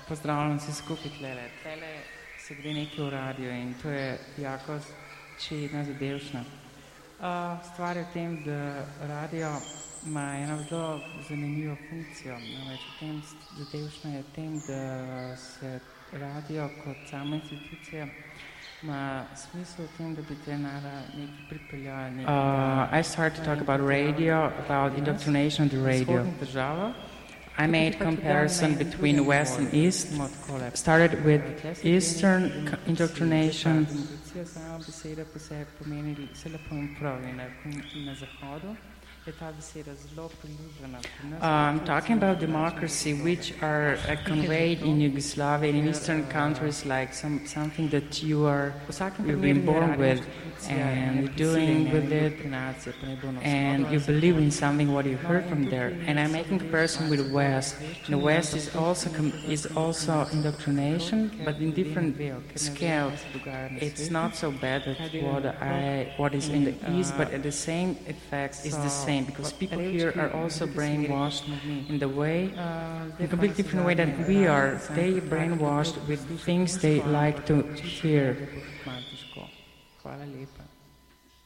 Pozdravljam vsi skupaj tlele. Tlele se gre nekaj v radio in to je jako čedna zadevšna. Stvar je v tem, da radio ima eno zelo zanimivo funkcijo. Namreč v tem zadevšna je v tem, da se radio kot sama institucija ima smisel v tem, da bi te nara nekaj pripeljali. I started to talk about radio, about indoctrination of the radio. I made comparison between West and East, started with Eastern indoctrination. I'm talking about democracy, which are conveyed in Yugoslavia and in Eastern countries like something that you've been born with and you're doing with it and you believe in something what you heard from there. And I'm making comparison with West. And the West is also indoctrination, but in different scales. It's not so bad as what is in the East, but at the same effect is the same. Because people here are also brainwashed in the way, in a completely different way than we are. They brainwashed with things they like to hear. Hvala lepa.